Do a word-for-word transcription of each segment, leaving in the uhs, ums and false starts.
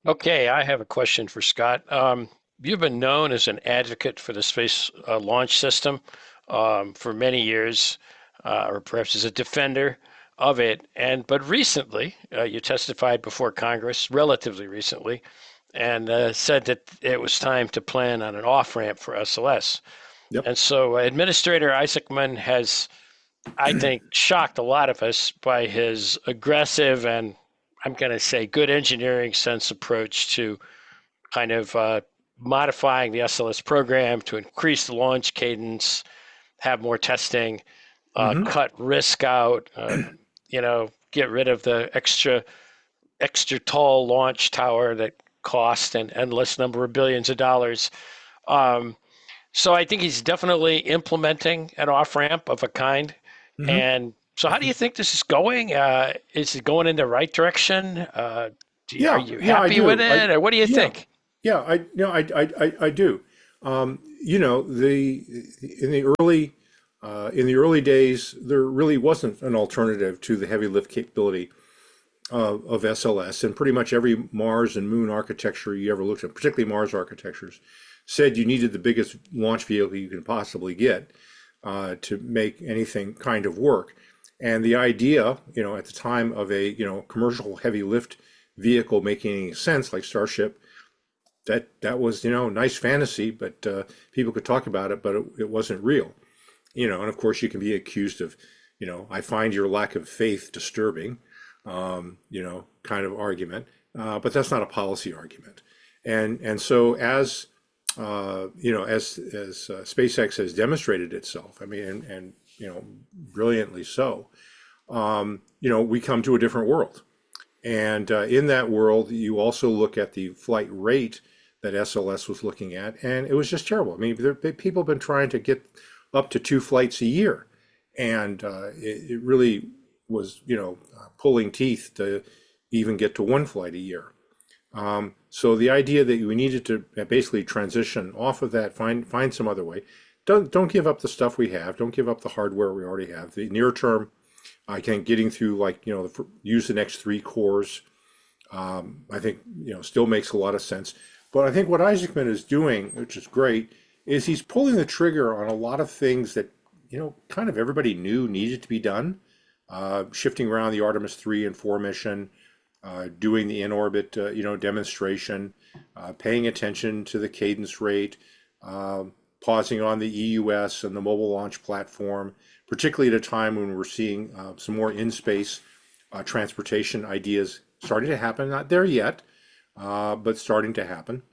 Okay, I have a question for Scott. Um, you've been known as an advocate for the Space uh, Launch System um, for many years, uh, or perhaps as a defender of it. And but recently, uh, you testified before Congress, relatively recently, and uh, said that it was time to plan on an off-ramp for S L S. Yep. And so, Administrator Isaacman has, I think, shocked a lot of us by his aggressive and, I'm going to say, good engineering sense approach to kind of uh, modifying the S L S program to increase the launch cadence, have more testing, uh, hmm cut risk out, uh, you know, get rid of the extra extra tall launch tower that cost an endless number of billions of dollars. Um, so I think he's definitely implementing an off ramp of a kind. hmm And so, how do you think this is going? Uh, is it going in the right direction? Uh, do you, are Yeah, you yeah, I happy with do. I it, or what do you yeah, think? yeah, I you know, I I I, I do. Um, you know, the in the early uh, in the early days, there really wasn't an alternative to the heavy lift capability of, of S L S, and pretty much every Mars and Moon architecture you ever looked at, particularly Mars architectures, said you needed the biggest launch vehicle you can possibly get uh, to make anything kind of work. And the idea, you know, at the time of a, you know, commercial heavy lift vehicle making any sense, like Starship, that that was, you know, nice fantasy, but uh, people could talk about it, but it, it wasn't real. You know, and of course you can be accused of, you know, I find your lack of faith disturbing, um, you know, kind of argument. Uh, but that's not a policy argument. And and so as uh, you know, as as uh, SpaceX has demonstrated itself, I mean, and, and you know, brilliantly so, um, you know, we come to a different world. And uh, in that world, you also look at the flight rate that S L S was looking at, and it was just terrible. I mean, there, people have been trying to get up to two flights a year, and uh, it, it really was, you know, uh, pulling teeth to even get to one flight a year. Um, so the idea that we needed to basically transition off of that, find find some other way. Don't don't give up the stuff we have. Don't give up the hardware we already have. The near term, I think getting through like you know the, use the next three cores. Um, I think you know still makes a lot of sense. But I think what Isaacman is doing, which is great, is he's pulling the trigger on a lot of things that you know kind of everybody knew needed to be done. Uh, shifting around the Artemis three and four mission, uh, doing the in-orbit, uh, you know, demonstration, uh, paying attention to the cadence rate, um, pausing on the E U S and the mobile launch platform, particularly at a time when we're seeing uh, some more in-space uh, transportation ideas starting to happen. Not there yet, uh, but starting to happen.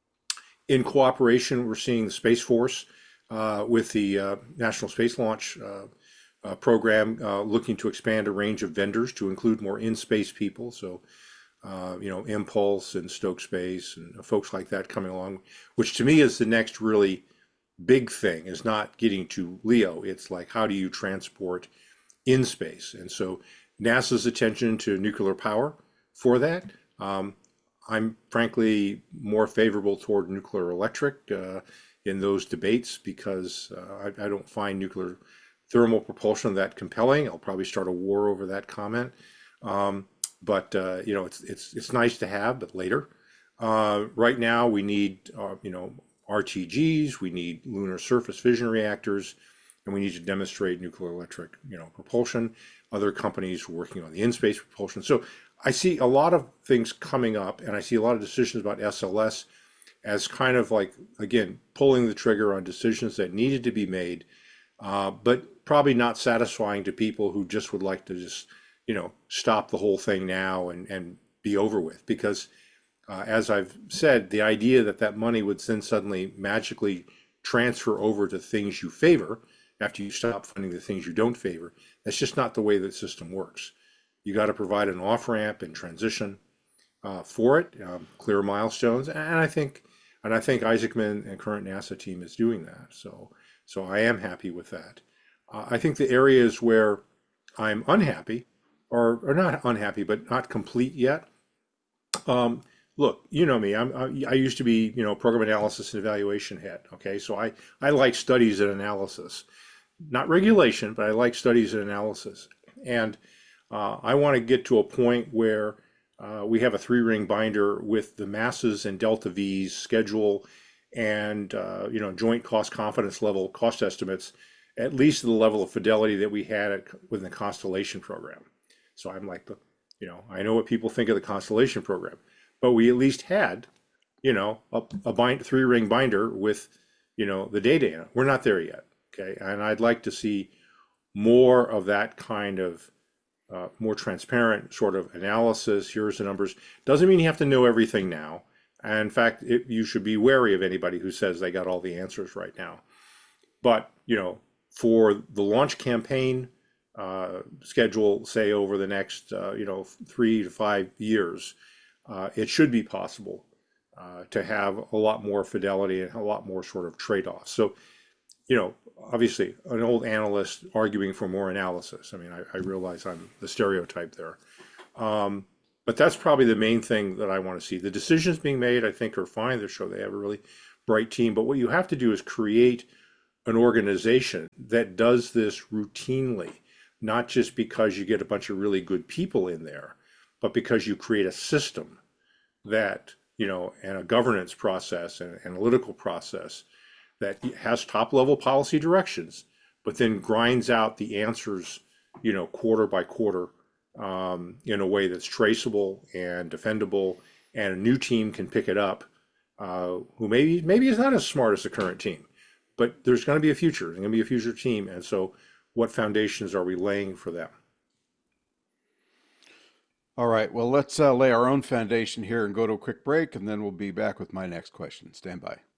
In cooperation, we're seeing the Space Force uh, with the uh, National Space Launch uh, uh, Program uh, looking to expand a range of vendors to include more in-space people. So uh, you know, Impulse and Stoke Space and folks like that coming along, which to me is the next really big thing, is not getting to LEO. It's like, how do you transport in space? And so NASA's attention to nuclear power for that. Um, I'm frankly more favorable toward nuclear electric uh, in those debates because uh, I, I don't find nuclear thermal propulsion that compelling. I'll probably start a war over that comment. Um, but uh, you know, it's it's it's nice to have, but later. Uh, right now, we need uh, you know R T Gs, we need lunar surface fission reactors, and we need to demonstrate nuclear electric you know propulsion. Other companies working on the in-space propulsion. So I see a lot of things coming up, and I see a lot of decisions about S L S as kind of like again pulling the trigger on decisions that needed to be made, uh, but probably not satisfying to people who just would like to just you know, stop the whole thing now and, and be over with. Because uh, as I've said, the idea that that money would then suddenly magically transfer over to things you favor after you stop funding the things you don't favor, that's just not the way the system works. You got to provide an off ramp and transition uh, for it, um, clear milestones, and I think, and I think Isaacman and current NASA team is doing that. So, so I am happy with that. Uh, I think the areas where I'm unhappy, or or not unhappy, but not complete yet. Um, Look, you know me. I'm, I, I used to be, you know, program analysis and evaluation head. Okay, so I I like studies and analysis, not regulation, but I like studies and analysis. And uh, I want to get to a point where Uh, we have a three ring binder with the masses and delta V's schedule and uh, you know joint cost confidence level cost estimates, at least to the level of fidelity that we had at, within the Constellation program. So I'm like the, you know, I know what people think of the Constellation program, but we at least had, you know, a, a bind, three ring binder with, you know, the data in it. We're not there yet. Okay. And I'd like to see more of that kind of uh, more transparent sort of analysis. Here's the numbers. Doesn't mean you have to know everything now. And in fact, it, you should be wary of anybody who says they got all the answers right now. But, you know, for the launch campaign uh, schedule, say over the next, uh, you know, three to five years, uh, it should be possible uh, to have a lot more fidelity and a lot more sort of trade-offs. So, you know, obviously, an old analyst arguing for more analysis. I mean, I, I realize I'm the stereotype there. Um, but that's probably the main thing that I want to see. The decisions being made, I think, are fine. They show they have a really bright team. But what you have to do is create an organization that does this routinely, not just because you get a bunch of really good people in there, but because you create a system that, you know, and a governance process and an analytical process that has top level policy directions, but then grinds out the answers, you know, quarter by quarter um, in a way that's traceable and defendable, and a new team can pick it up, uh, who maybe maybe is not as smart as the current team, but there's going to be a future. There's going to be a future team, and so what foundations are we laying for them? All right, well, let's uh, lay our own foundation here and go to a quick break, and then we'll be back with my next question. Stand by.